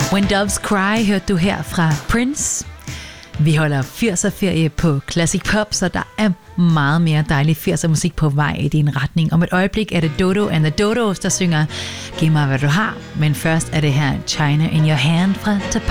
When Doves Cry hørte du her fra Prince. Vi holder 80'er-ferie på Classic Pop, så der er meget mere dejlig 80'er musik på vej i din retning. Om et øjeblik er det Dodo and the Dodos, der synger Giv mig hvad du har, men først er det her China in Your Hand fra